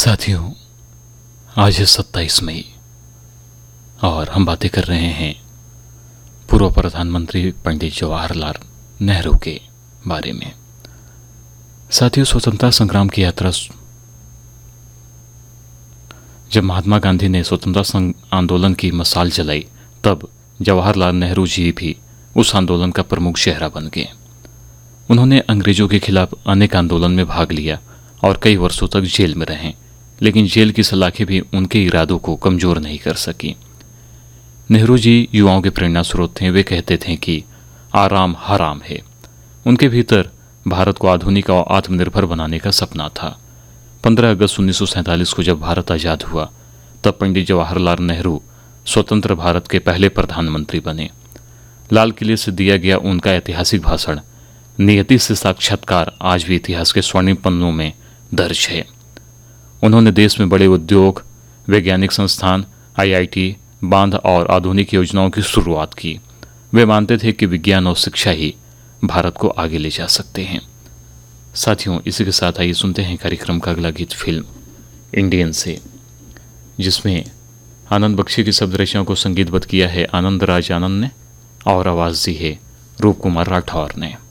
साथियों, आज है 27 मई और हम बातें कर रहे हैं पूर्व प्रधानमंत्री पंडित जवाहरलाल नेहरू के बारे में। साथियों, स्वतंत्रता संग्राम की यात्रा, जब महात्मा गांधी ने स्वतंत्रता आंदोलन की मशाल जलाई, तब जवाहरलाल नेहरू जी भी उस आंदोलन का प्रमुख चेहरा बन गए। उन्होंने अंग्रेजों के खिलाफ अनेक आंदोलन में भाग लिया और कई वर्षों तक जेल में रहे, लेकिन जेल की सलाखें भी उनके इरादों को कमजोर नहीं कर सकी। नेहरू जी युवाओं के प्रेरणा स्रोत थे। वे कहते थे कि आराम हराम है। उनके भीतर भारत को आधुनिक और आत्मनिर्भर बनाने का सपना था। 15 अगस्त 1947 को जब भारत आज़ाद हुआ, तब पंडित जवाहरलाल नेहरू स्वतंत्र भारत के पहले प्रधानमंत्री बने। लाल किले से दिया गया उनका ऐतिहासिक भाषण, नियति से साक्षात्कार, आज भी इतिहास के स्वर्णिम पन्नों में दर्ज है। उन्होंने देश में बड़े उद्योग, वैज्ञानिक संस्थान, IIT, बांध और आधुनिक योजनाओं की शुरुआत की। वे मानते थे कि विज्ञान और शिक्षा ही भारत को आगे ले जा सकते हैं। साथियों, इसी के साथ आइए सुनते हैं कार्यक्रम का अगला गीत फिल्म इंडियन से, जिसमें आनंद बख्शी की शब्द रचना को संगीतबद्ध किया है आनंद राज आनंद ने और आवाज़ दी है रूप कुमार राठौर ने।